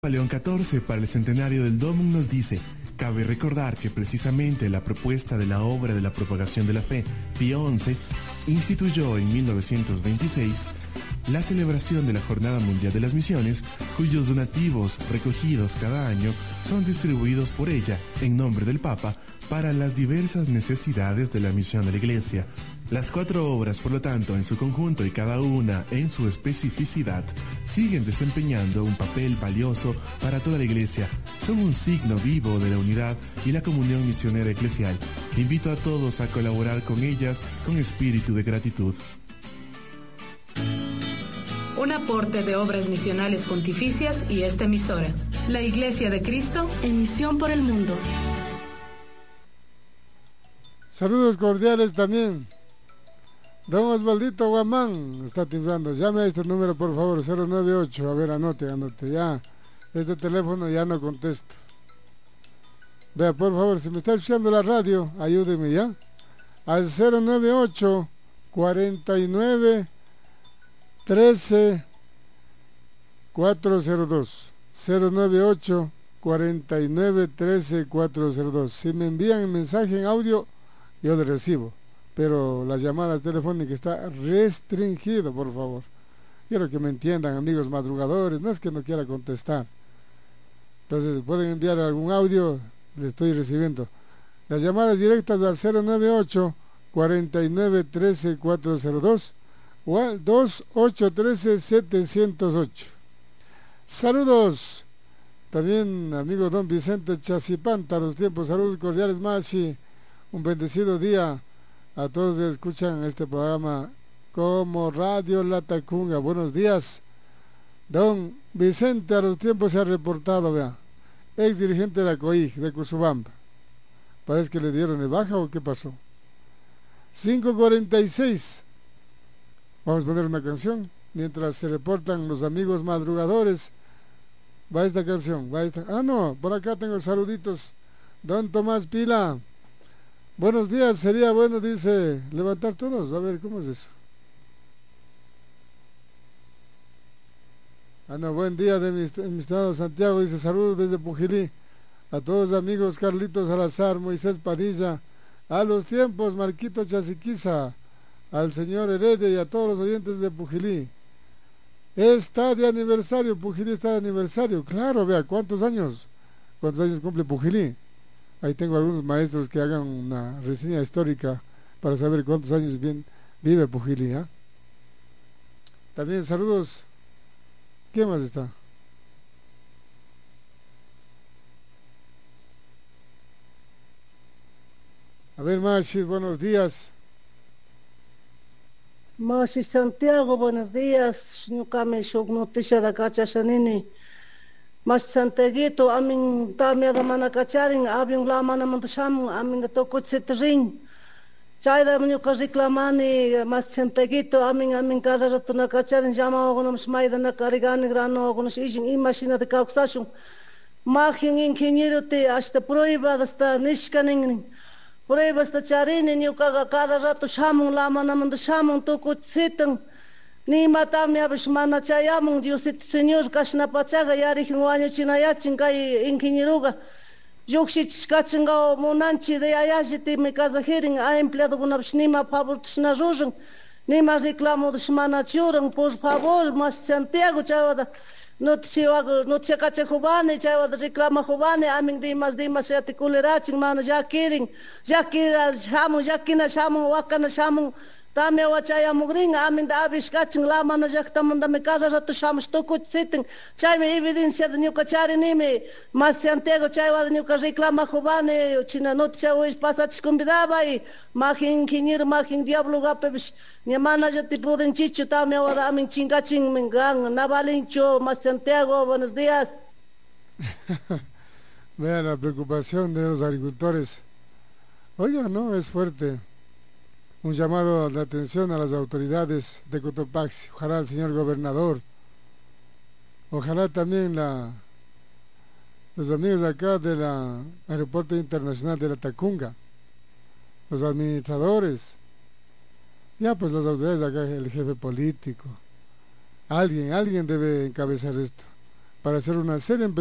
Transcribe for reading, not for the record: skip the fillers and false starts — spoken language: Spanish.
León XIV para el centenario del Domum nos dice: cabe recordar que precisamente la propuesta de la obra de la propagación de la fe, Pío XI, instituyó en 1926 la celebración de la Jornada Mundial de las Misiones, cuyos donativos recogidos cada año son distribuidos por ella en nombre del Papa para las diversas necesidades de la misión de la Iglesia. Las 4 obras, por lo tanto, en su conjunto y cada una en su especificidad, siguen desempeñando un papel valioso para toda la Iglesia. Son un signo vivo de la unidad y la comunión misionera eclesial. Invito a todos a colaborar con ellas con espíritu de gratitud. Un aporte de Obras Misionales Pontificias y esta emisora, la Iglesia de Cristo en misión por el mundo. Saludos cordiales también. Don Osvaldito Guamán está timbrando. Llame a este número, por favor, 098. A ver, anote. Ya. Este teléfono ya no contesto. Vea, por favor, si me está escuchando la radio, ayúdeme ya. Al 098 49 13 402. 098 49 13 402. Si me envían el mensaje en audio, yo le recibo. Pero las llamadas telefónicas está restringido, por favor. Quiero que me entiendan, amigos madrugadores, no es que no quiera contestar. Entonces, pueden enviar algún audio, le estoy recibiendo. Las llamadas directas al 098 49 13 402 o al 2813 708. Saludos. También, amigo don Vicente Chacipanta, los tiempos, saludos cordiales, Machi. Un bendecido día a todos que escuchan este programa como Radio La Tacunga. Buenos días. Don Vicente a los tiempos se ha reportado, vea. Ex dirigente de la COIG de Cusubamba. Parece que le dieron de baja o qué pasó. 5:46. Vamos a poner una canción mientras se reportan los amigos madrugadores. Va esta canción, va esta. Ah, no, por acá tengo saluditos. Don Tomás Pila. Buenos días, sería bueno, dice, levantar todos. A ver, ¿cómo es eso? Ah, no, buen día de mi estado Santiago, dice, saludos desde Pujilí. A todos los amigos, Carlitos Salazar, Moisés Padilla, a los tiempos, Marquito Chasiquiza, al señor Heredia y a todos los oyentes de Pujilí. Está de aniversario, Pujilí está de aniversario. Claro, vea, ¿cuántos años cumple Pujilí? Ahí tengo algunos maestros que hagan una reseña histórica para saber cuántos años vive Pujilí, ¿eh? También saludos. ¿Qué más está? A ver, Mashi, buenos días. Mashi Santiago, buenos días. Nukame shok noticia da Cachachanini. Mas Santiaguito, amin tamia da mana kacharing, abing lama na mantasam, amin toko tsitring. Chayda minyo reclamani, mas Santiaguito, amin cada rato na kacharing, jama ako smaida na karigani grano ako ishing imashina de kauksashung. Mahin ingeniero te hasta prueba hasta nishkaning. Prueba hasta charini, nyo cada rato shamung lama na mantasam, toko tsitring. Ni matami abishmana chayamung Dios Señor kashna pachaga yari hinguaño chinayachin kay ingenieruga yukshich kachinga monanchi de ayashiti mi casa hearing a empleado con abshnima favor tshna rujung ni ma reclamo de shmana churung por favor mas Santiago chawada no te cache jubane chawada reclama jubane aming dimas articulerachin mana jakiring jakira shamu wakana shamu Tame wachaya mugring amin da abishkaching lama na jaktamunda me cada rato shamos toko sitting chayme evidencia de new kachari nime mas Santiago chaywa de new reclama jovane china noticia hoje passa desconvidava e mahin ingeniero mahin diablo gapebish minha mana já tipo de chicho tame wada amin chingaching mengang navalincho mas Santiago buenos días. Vean la preocupación de los agricultores. Oiga, no, es fuerte. Un llamado de atención a las autoridades de Cotopaxi, ojalá el señor gobernador, ojalá también los amigos acá del Aeropuerto Internacional de la Tacunga, los administradores, ya pues las autoridades de acá, el jefe político, alguien debe encabezar esto. para hacer una serie